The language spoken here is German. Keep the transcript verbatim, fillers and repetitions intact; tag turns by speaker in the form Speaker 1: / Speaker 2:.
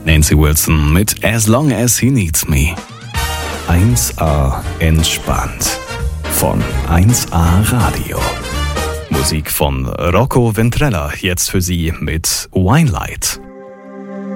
Speaker 1: Nancy Wilson mit As Long As He Needs Me. eins a entspannt. Von eins a Radio. Musik von Rocco Ventrella, jetzt für Sie mit Winelight.